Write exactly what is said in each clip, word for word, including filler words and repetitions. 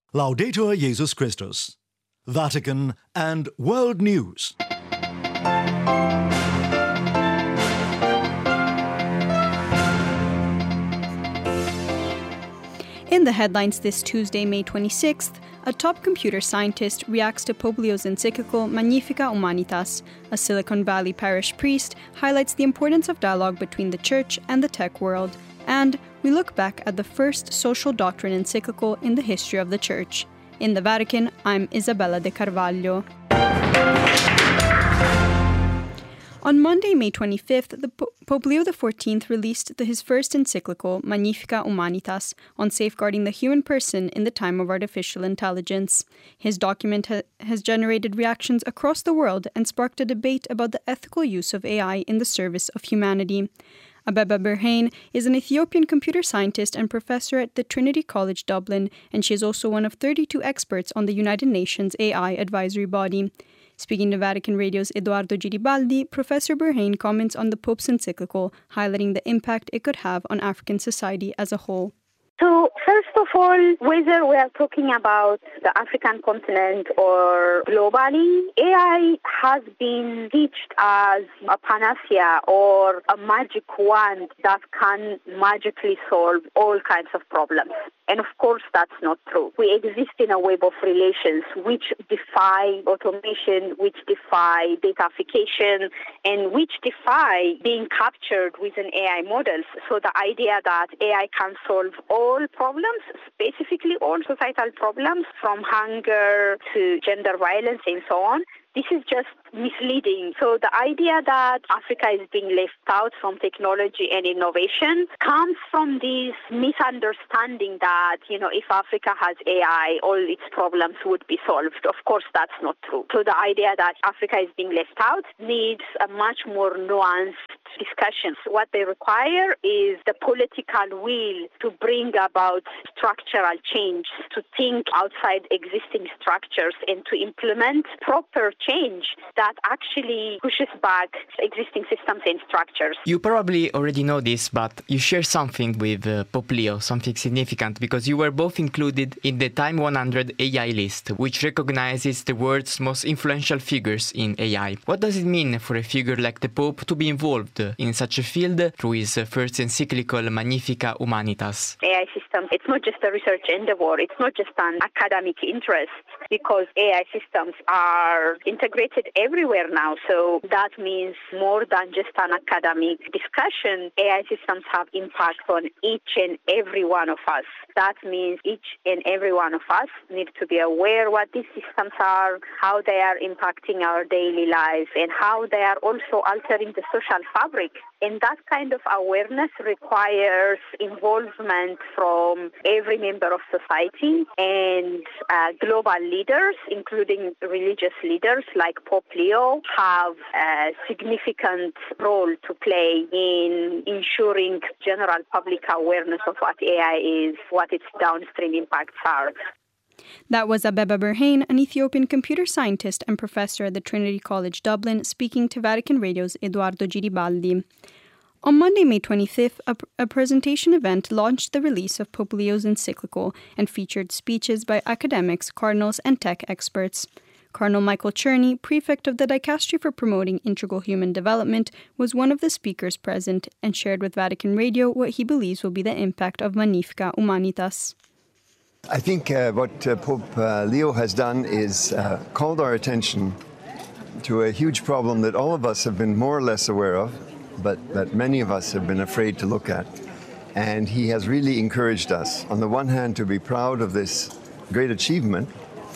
Laudetur Jesus Christus. Vatican and World News. In the headlines this Tuesday, May twenty-sixth, a top computer scientist reacts to Pope Leo's encyclical Magnificat Humanitas. A Silicon Valley parish priest highlights the importance of dialogue between the church and the tech world. And we look back at the first social doctrine encyclical in the history of the church. In the Vatican, I'm Isabella De Carvalho. On Monday, May twenty-fifth, the po- Pope Leo the fourteenth released the, his first encyclical, Magnificat Humanitas, on safeguarding the human person in the time of artificial intelligence. His document ha- has generated reactions across the world and sparked a debate about the ethical use of A I in the service of humanity. Abeba Birhane is an Ethiopian computer scientist and professor at the Trinity College Dublin, and she is also one of thirty-two experts on the United Nations A I advisory body. Speaking to Vatican Radio's Edoardo Giribaldi, Professor Birhane comments on the Pope's encyclical, highlighting the impact it could have on African society as a whole. So, first of all, whether we are talking about the African continent or globally, A I has been pitched as a panacea or a magic wand that can magically solve all kinds of problems. And of course, that's not true. We exist in a web of relations which defy automation, which defy datafication, and which defy being captured within A I models. So the idea that A I can solve all problems, specifically all societal problems, from hunger to gender violence and so on, this is just misleading. So the idea that Africa is being left out from technology and innovation comes from this misunderstanding that, you know, if Africa has A I, all its problems would be solved. Of course, that's not true. So the idea that Africa is being left out needs a much more nuanced discussion. What they require is the political will to bring about structural change, to think outside existing structures and to implement proper change that actually pushes back existing systems and structures. You probably already know this, but you share something with uh, Pope Leo, something significant, because you were both included in the Time one hundred A I list, which recognizes the world's most influential figures in A I. What does it mean for a figure like the Pope to be involved in such a field through his first encyclical Magnificat Humanitas? A I systems, it's not just a research endeavor, it's not just an academic interest, because A I systems are integrated everywhere now. So that means more than just an academic discussion. A I systems have impact on each and every one of us. That means each and every one of us need to be aware what these systems are, how they are impacting our daily life, and how they are also altering the social fabric. And that kind of awareness requires involvement from every member of society and uh, global leaders, including religious leaders like Pope Leo, have a significant role to play in ensuring general public awareness of what A I is, what its downstream impacts are. That was Abeba Birhane, an Ethiopian computer scientist and professor at the Trinity College Dublin, speaking to Vatican Radio's Edoardo Giribaldi. On Monday, May twenty-fifth, a, a presentation event launched the release of Pope Leo's encyclical and featured speeches by academics, cardinals, and tech experts. Cardinal Michael Czerny, prefect of the Dicastery for Promoting Integral Human Development, was one of the speakers present and shared with Vatican Radio what he believes will be the impact of Magnificat Humanitas. I think uh, what uh, Pope uh, Leo has done is uh, called our attention to a huge problem that all of us have been more or less aware of, but that many of us have been afraid to look at. And he has really encouraged us, on the one hand, to be proud of this great achievement,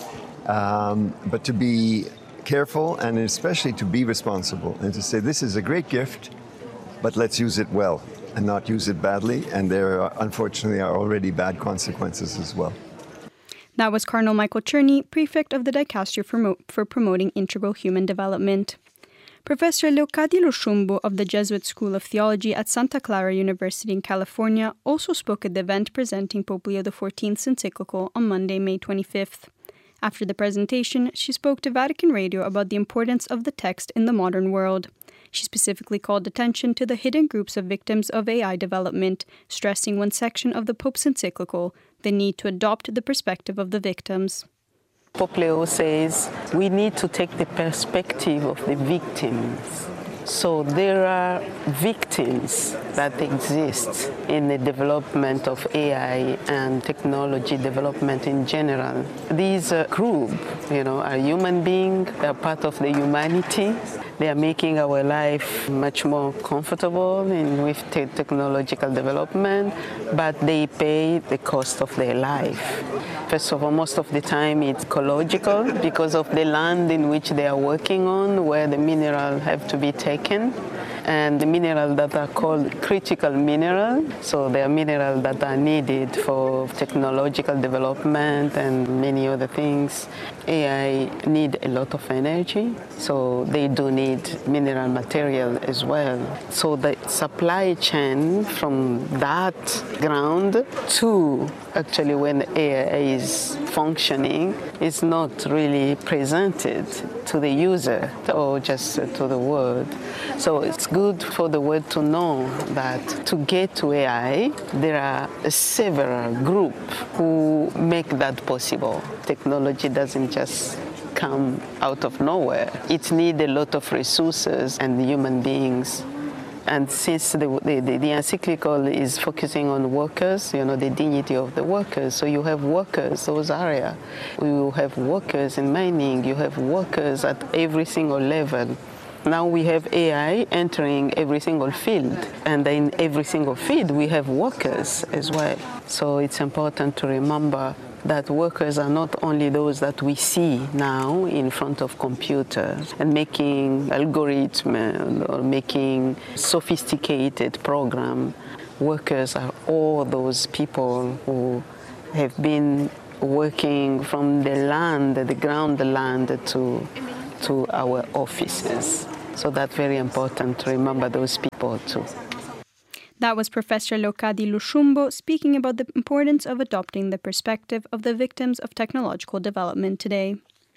um, but to be careful and especially to be responsible and to say this is a great gift, but let's use it well and not use it badly. And there, are, unfortunately, are already bad consequences as well. That was Cardinal Michael Czerny, prefect of the Dicastery for, Mo- for Promoting Integral Human Development. Professor Leocadio Lushumbo of the Jesuit School of Theology at Santa Clara University in California also spoke at the event presenting Pope Leo the fourteenth's encyclical on Monday, May twenty-fifth. After the presentation, she spoke to Vatican Radio about the importance of the text in the modern world. She specifically called attention to the hidden groups of victims of A I development, stressing one section of the Pope's encyclical, the need to adopt the perspective of the victims. Pope Leo says we need to take the perspective of the victims. So there are victims that exist in the development of A I and technology development in general. These uh, group, you know, are human beings, they are part of the humanity. They are making our life much more comfortable in, with te- technological development, but they pay the cost of their life. First of all, most of the time it's ecological because of the land in which they are working on, where the minerals have to be taken. And the minerals that are called critical minerals, so they are minerals that are needed for technological development and many other things. A I need a lot of energy, so they do need mineral material as well. So the supply chain from that ground to actually when A I is functioning is not really presented to the user or just to the world. So it's good for the world to know that to get to A I, there are several groups who make that possible. Technology doesn't just come out of nowhere. It needs a lot of resources and human beings. And since the, the, the encyclical is focusing on workers, you know, the dignity of the workers, so you have workers, those areas. You have workers in mining, you have workers at every single level. Now we have A I entering every single field, and in every single field we have workers as well. So it's important to remember that workers are not only those that we see now in front of computers and making algorithms or making sophisticated programs. Workers are all those people who have been working from the land, the ground land, to, to our offices. So that's very important to remember those people too. That was Professor Leocadie Lushumbo speaking about the importance of adopting the perspective of the victims of technological development today.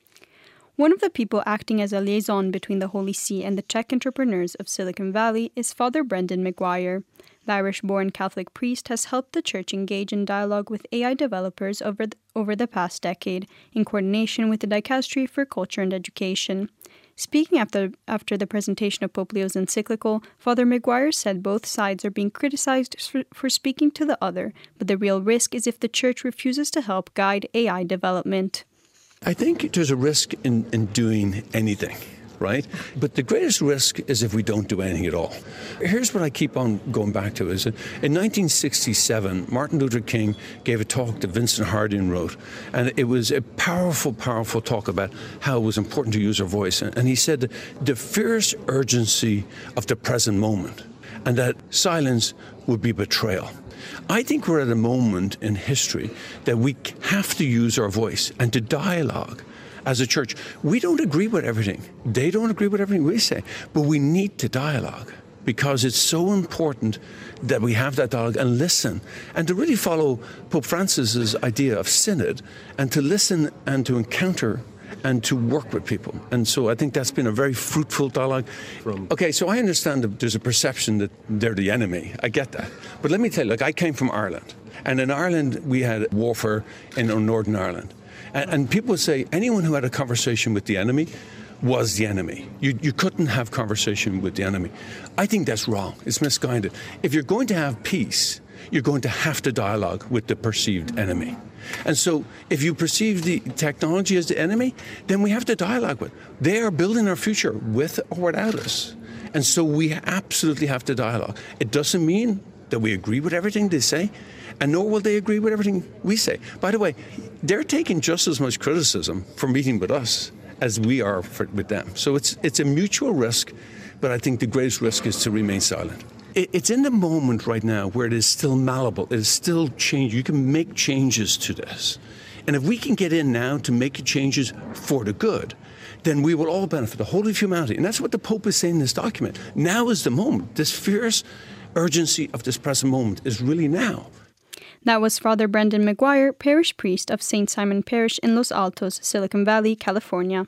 One of the people acting as a liaison between the Holy See and the tech entrepreneurs of Silicon Valley is Father Brendan Maguire. The Irish-born Catholic priest has helped the church engage in dialogue with A I developers over the, over the past decade, in coordination with the Dicastery for Culture and Education. Speaking after, after the presentation of Pope Leo's encyclical, Father Maguire said both sides are being criticized for, for speaking to the other, but the real risk is if the Church refuses to help guide A I development. I think there's a risk in, in doing anything, right? But the greatest risk is if we don't do anything at all. Here's what I keep on going back to is in nineteen sixty-seven, Martin Luther King gave a talk that Vincent Harding wrote, and it was a powerful, powerful talk about how it was important to use our voice. And he said the fierce urgency of the present moment, and that silence would be betrayal. I think we're at a moment in history that we have to use our voice and to dialogue. As a church, we don't agree with everything. They don't agree with everything we say, but we need to dialogue because it's so important that we have that dialogue and listen and to really follow Pope Francis's idea of synod and to listen and to encounter and to work with people. And so I think that's been a very fruitful dialogue. From okay, so I understand that there's a perception that they're the enemy. I get that. But let me tell you, like I came from Ireland, and in Ireland we had warfare in Northern Ireland. And, and people would say anyone who had a conversation with the enemy was the enemy. You, you couldn't have conversation with the enemy. I think that's wrong. It's misguided. If you're going to have peace, you're going to have to dialogue with the perceived enemy. And so if you perceive the technology as the enemy, then we have to dialogue with. They are building our future with or without us. And so we absolutely have to dialogue. It doesn't mean that we agree with everything they say, and nor will they agree with everything we say. By the way, they're taking just as much criticism for meeting with us as we are for, with them. So it's it's a mutual risk, but I think the greatest risk is to remain silent. It, it's in the moment right now where it is still malleable. It is still change. You can make changes to this. And if we can get in now to make changes for the good, then we will all benefit, the whole of humanity. And that's what the Pope is saying in this document. Now is the moment. This fierce urgency of this present moment is really now. That was Father Brendan Maguire, parish priest of Saint Simon Parish in Los Altos, Silicon Valley, California.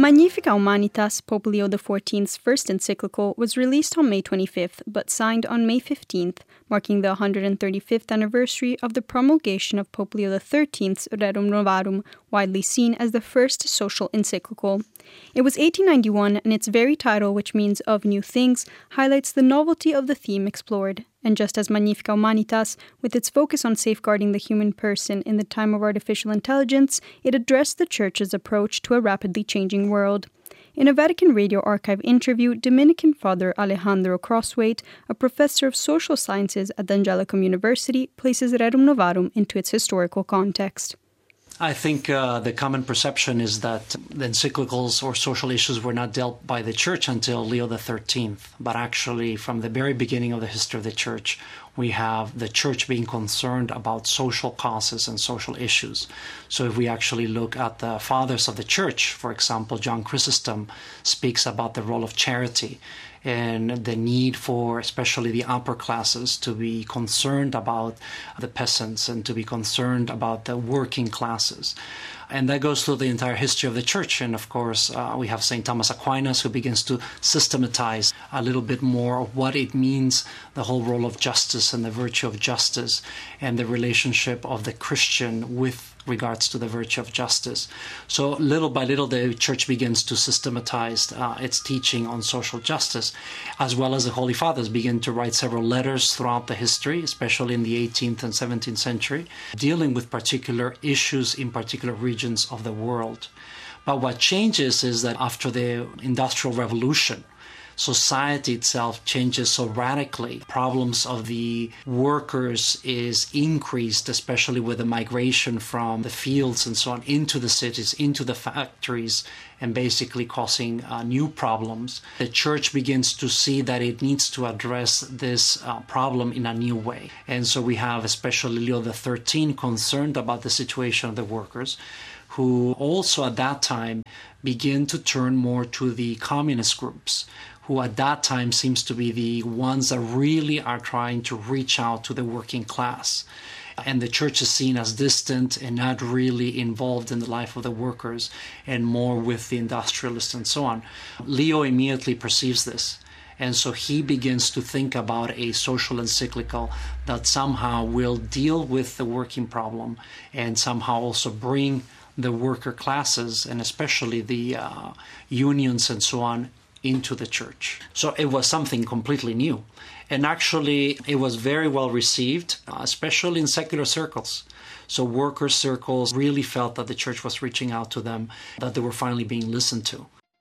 Magnificat Humanitas, Pope Leo the fourteenth's first encyclical, was released on May twenty-fifth but signed on May fifteenth, marking the one hundred thirty-fifth anniversary of the promulgation of Pope Leo the thirteenth's Rerum Novarum, widely seen as the first social encyclical. It was eighteen ninety-one, and its very title, which means of new things, highlights the novelty of the theme explored. And just as Magnificat Humanitas, with its focus on safeguarding the human person in the time of artificial intelligence, it addressed the Church's approach to a rapidly changing world. In a Vatican Radio Archive interview, Dominican Father Alejandro Crosswaite, a professor of social sciences at the Angelicum University, places Rerum Novarum into its historical context. I think uh, the common perception is that the encyclicals or social issues were not dealt by the Church until Leo the thirteenth. But actually, from the very beginning of the history of the Church, we have the Church being concerned about social causes and social issues. So if we actually look at the fathers of the Church, for example, John Chrysostom speaks about the role of charity and the need for especially the upper classes to be concerned about the peasants and to be concerned about the working classes. And that goes through the entire history of the Church. And of course, uh, we have Saint Thomas Aquinas, who begins to systematize a little bit more of what it means, the whole role of justice and the virtue of justice, and the relationship of the Christian with regards to the virtue of justice. So little by little, the Church begins to systematize uh, its teaching on social justice, as well as the Holy Fathers begin to write several letters throughout the history, especially in the eighteenth and seventeenth century, dealing with particular issues in particular regions of the world. But what changes is that after the Industrial Revolution, society itself changes so radically. Problems of the workers is increased, especially with the migration from the fields and so on into the cities, into the factories, and basically causing uh, new problems. The Church begins to see that it needs to address this uh, problem in a new way. And so we have especially Leo the thirteenth concerned about the situation of the workers, who also at that time begin to turn more to the communist groups, who at that time seems to be the ones that really are trying to reach out to the working class. And the Church is seen as distant and not really involved in the life of the workers and more with the industrialists and so on. Leo immediately perceives this. And so he begins to think about a social encyclical that somehow will deal with the working problem and somehow also bring the worker classes and especially the uh, unions and so on into the Church. So it was something completely new. And actually, it was very well received, especially in secular circles. So worker circles really felt that the Church was reaching out to them, that they were finally being listened to.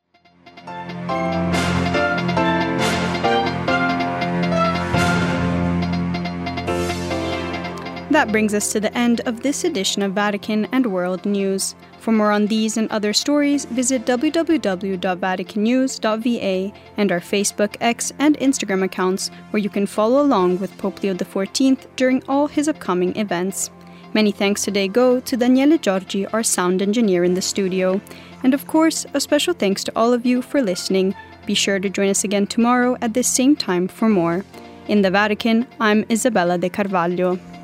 That brings us to the end of this edition of Vatican and World News. For more on these and other stories, visit w w w dot vatican news dot v a and our Facebook, X, and Instagram accounts, where you can follow along with Pope Leo the fourteenth during all his upcoming events. Many thanks today go to Daniele Giorgi, our sound engineer in the studio. And of course, a special thanks to all of you for listening. Be sure to join us again tomorrow at this same time for more. In the Vatican, I'm Isabella De Carvalho.